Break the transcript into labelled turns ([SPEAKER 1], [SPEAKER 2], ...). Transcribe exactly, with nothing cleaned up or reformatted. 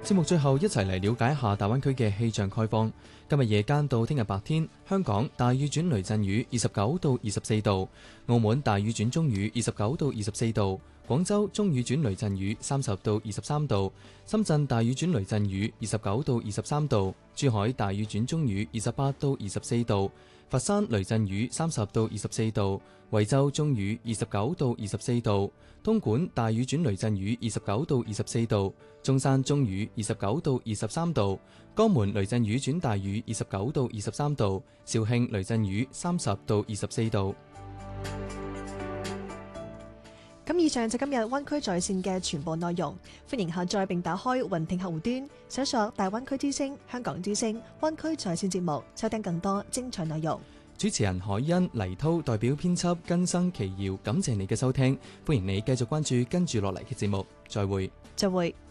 [SPEAKER 1] 節目最後一齊嚟了解一下大灣區嘅氣象概況。今日夜間到聽日白天，香港大雨轉雷陣雨，二十九到二十四度；澳門大雨轉中雨，二十九到二十四度；廣州中雨轉雷陣雨，三十到二十三度；深圳大雨轉雷陣雨，二十九到二十三度；珠海大雨轉中雨，二十八到二十四度；佛山雷陣雨，三十到二十四度；惠州中雨，二十九到二十四度；東莞大雨轉雷陣雨，二十九到二十四度；中山中雨，二十九到二十三度；江門雷陣雨轉大雨，二十九到二十三度；肇慶雷陣雨，三十到二十四度。
[SPEAKER 2] 咁以上就今日灣區在線嘅全部內容，歡迎下載並打開雲聽客戶端，搜索大灣區之聲、香港之聲、灣區在線節目，收聽更多精彩內容。
[SPEAKER 1] 主持人海欣、黎濤代表編輯根生奇瑤，感謝你嘅收聽，歡迎你繼續關注跟住落嚟嘅節目，再會。
[SPEAKER 2] 再會。